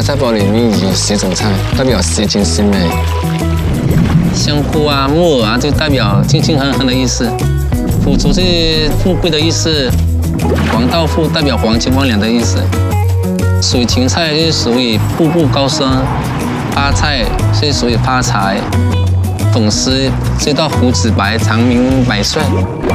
菜包里面有10种菜，代表谐金新美。 香菇啊、木耳啊，就代表庆庆亨亨的意思。腐竹是富贵的意思。黄豆腐代表黄金万两的意思。水芹菜是属于步步高升。发菜是属于发财。粉丝知道胡子白，长命百岁。